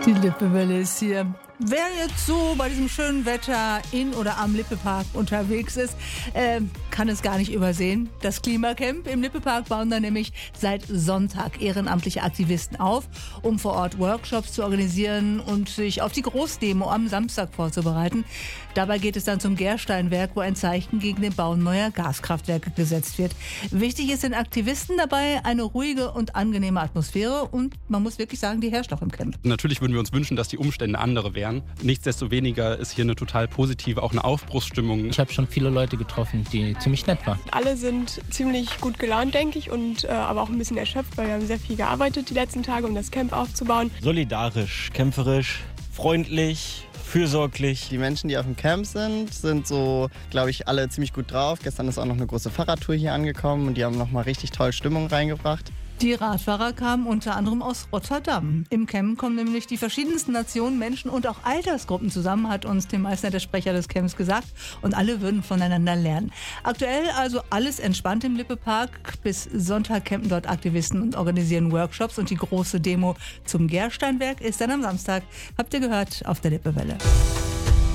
Die Lippewelle ist hier. Wer jetzt so bei diesem schönen Wetter in oder am Lippepark unterwegs ist, kann es gar nicht übersehen. Das Klimacamp im Lippepark bauen da nämlich seit Sonntag ehrenamtliche Aktivisten auf, um vor Ort Workshops zu organisieren und sich auf die Großdemo am Samstag vorzubereiten. Dabei geht es dann zum Gersteinwerk, wo ein Zeichen gegen den Bau neuer Gaskraftwerke gesetzt wird. Wichtig ist den Aktivisten dabei eine ruhige und angenehme Atmosphäre und man muss wirklich sagen, die herrscht auch im Camp. Natürlich würden wir uns wünschen, dass die Umstände andere wären. Nichtsdestoweniger ist hier eine total positive, auch eine Aufbruchsstimmung. Ich habe schon viele Leute getroffen, die ziemlich nett waren. Alle sind ziemlich gut gelaunt, denke ich, und aber auch ein bisschen erschöpft, weil wir haben sehr viel gearbeitet die letzten Tage, um das Camp aufzubauen. Solidarisch, kämpferisch, freundlich, fürsorglich. Die Menschen, die auf dem Camp sind so, glaube ich, alle ziemlich gut drauf. Gestern ist auch noch eine große Fahrradtour hier angekommen und die haben nochmal richtig toll Stimmung reingebracht. Die Radfahrer kamen unter anderem aus Rotterdam. Im Camp kommen nämlich die verschiedensten Nationen, Menschen und auch Altersgruppen zusammen, hat uns Tim Meissner, der Sprecher des Camps, gesagt. Und alle würden voneinander lernen. Aktuell also alles entspannt im Lippepark. Bis Sonntag campen dort Aktivisten und organisieren Workshops. Und die große Demo zum Gersteinwerk ist dann am Samstag. Habt ihr gehört auf der Lippewelle.